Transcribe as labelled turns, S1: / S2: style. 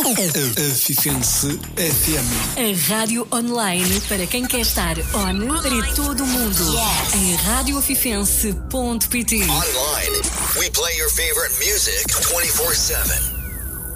S1: Afifense FM.
S2: A rádio online para quem quer estar on para todo o mundo. Em radioafifense.pt.
S3: Online, we play your favorite music 24/7.